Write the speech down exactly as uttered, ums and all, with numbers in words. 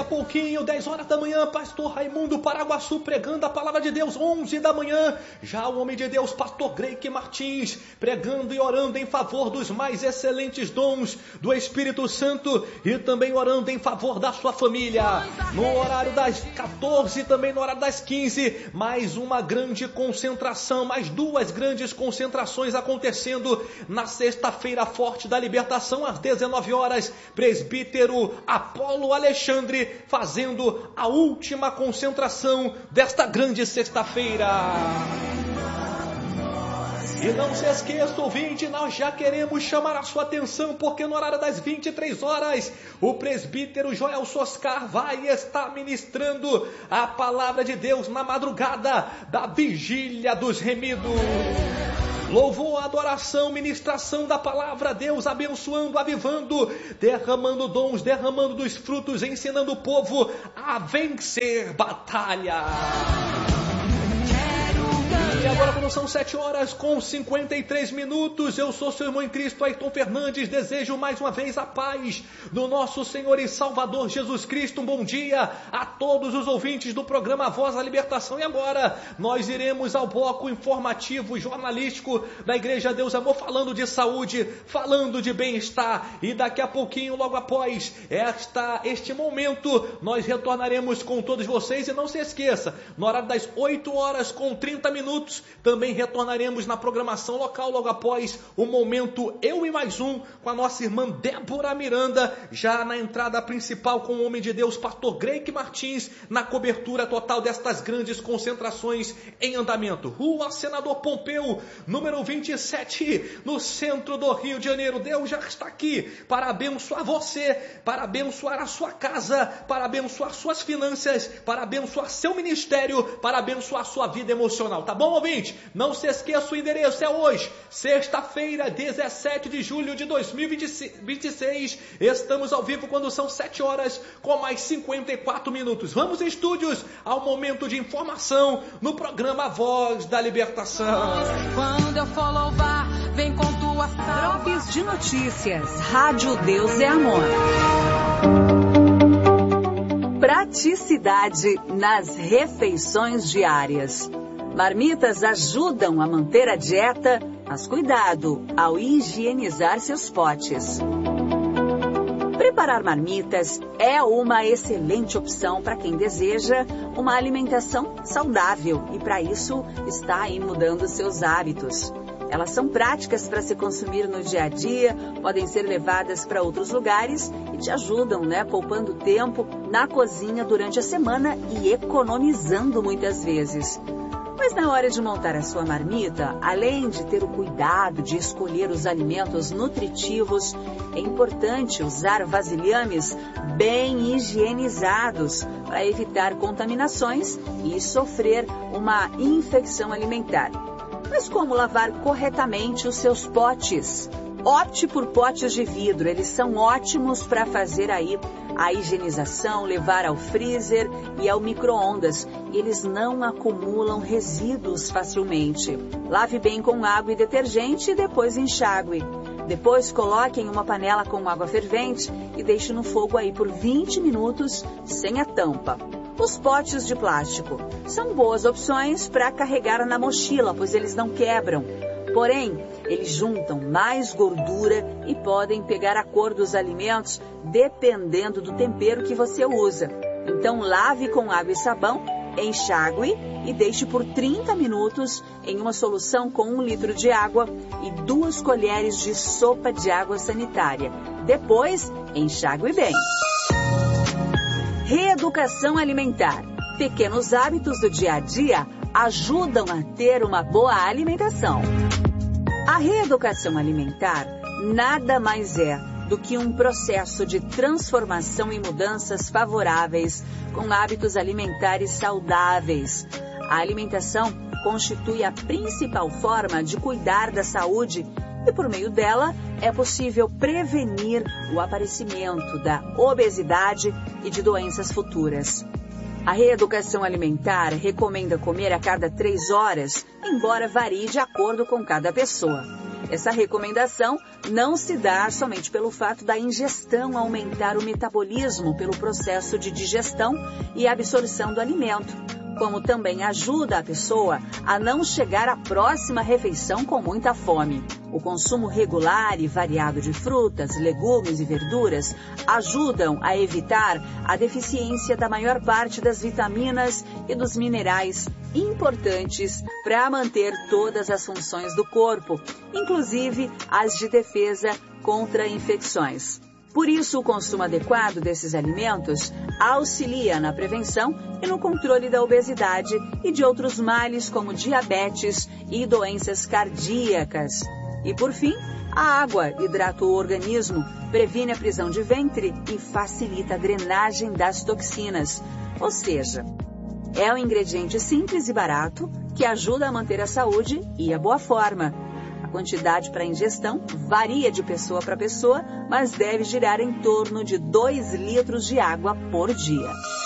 pouquinho, dez horas da manhã, pastor Raimundo Paraguaçu pregando a palavra de Deus, onze da manhã, já o homem de Deus, pastor Greike Martins, pregando e orando em favor dos mais excelentes dons do Espírito Santo e também orando em favor da sua família. No horário das quatorze, também no horário das quinze, mais uma grande concentração, mais duas grandes concentrações acontecendo na sexta-feira forte da libertação, às dezenove horas, presbítero Apolo Alexandre fazendo a última concentração desta grande sexta-feira. E não se esqueça, ouvinte, nós já queremos chamar a sua atenção, porque no horário das vinte e três horas, o presbítero Joel Soscar vai estar ministrando a palavra de Deus na madrugada da Vigília dos Remidos. Louvor, adoração, ministração da palavra, Deus abençoando, avivando, derramando dons, derramando dos frutos, ensinando o povo a vencer batalha. E agora, quando são sete horas com cinquenta e três minutos, eu sou seu irmão em Cristo, Ayrton Fernandes, desejo mais uma vez a paz do nosso Senhor e Salvador Jesus Cristo. Um bom dia a todos os ouvintes do programa Voz da Libertação. E agora, nós iremos ao bloco informativo jornalístico da Igreja Deus Amor, falando de saúde, falando de bem-estar. E daqui a pouquinho, logo após esta, este momento, nós retornaremos com todos vocês. E não se esqueça, no horário das oito horas com trinta minutos, também retornaremos na programação local logo após o momento Eu e Mais Um, com a nossa irmã Débora Miranda, já na entrada principal com o homem de Deus, pastor Greike Martins, na cobertura total destas grandes concentrações em andamento. Rua Senador Pompeu, número vinte e sete, no centro do Rio de Janeiro. Deus já está aqui para abençoar você, para abençoar a sua casa, para abençoar suas finanças, para abençoar seu ministério, para abençoar sua vida emocional. Tá bom, ouvinte? Não se esqueça, o endereço é hoje, sexta-feira, dezessete de julho de dois mil e vinte e seis. Estamos ao vivo quando são sete horas com mais cinquenta e quatro minutos. Vamos em estúdios ao momento de informação no programa Voz da Libertação. Quando eu for louvar, vem com tua salva. Drops de notícias. Rádio Deus é Amor. Praticidade nas refeições diárias. Marmitas ajudam a manter a dieta, mas cuidado ao higienizar seus potes. Preparar marmitas é uma excelente opção para quem deseja uma alimentação saudável e para isso está aí mudando seus hábitos. Elas são práticas para se consumir no dia a dia, podem ser levadas para outros lugares e te ajudam, né, poupando tempo na cozinha durante a semana e economizando muitas vezes. Mas na hora de montar a sua marmita, além de ter o cuidado de escolher os alimentos nutritivos, é importante usar vasilhames bem higienizados para evitar contaminações e sofrer uma infecção alimentar. Mas como lavar corretamente os seus potes? Opte por potes de vidro, eles são ótimos para fazer aí a higienização, levar ao freezer e ao micro-ondas. E eles não acumulam resíduos facilmente. Lave bem com água e detergente e depois enxague. Depois coloque em uma panela com água fervente e deixe no fogo aí por vinte minutos sem a tampa. Os potes de plástico são boas opções para carregar na mochila, pois eles não quebram. Porém, eles juntam mais gordura e podem pegar a cor dos alimentos dependendo do tempero que você usa. Então, lave com água e sabão, enxague e deixe por trinta minutos em uma solução com um litro de água e duas colheres de sopa de água sanitária. Depois, enxague bem. Reeducação alimentar. Pequenos hábitos do dia a dia ajudam a ter uma boa alimentação. A reeducação alimentar nada mais é do que um processo de transformação e mudanças favoráveis com hábitos alimentares saudáveis. A alimentação constitui a principal forma de cuidar da saúde e, por meio dela, é possível prevenir o aparecimento da obesidade e de doenças futuras. A reeducação alimentar recomenda comer a cada três horas, embora varie de acordo com cada pessoa. Essa recomendação não se dá somente pelo fato da ingestão aumentar o metabolismo pelo processo de digestão e absorção do alimento, como também ajuda a pessoa a não chegar à próxima refeição com muita fome. O consumo regular e variado de frutas, legumes e verduras ajudam a evitar a deficiência da maior parte das vitaminas e dos minerais importantes para manter todas as funções do corpo, inclusive as de defesa contra infecções. Por isso, o consumo adequado desses alimentos auxilia na prevenção e no controle da obesidade e de outros males como diabetes e doenças cardíacas. E por fim, a água hidrata o organismo, previne a prisão de ventre e facilita a drenagem das toxinas. Ou seja, é um ingrediente simples e barato que ajuda a manter a saúde e a boa forma. A quantidade para ingestão varia de pessoa para pessoa, mas deve girar em torno de dois litros de água por dia.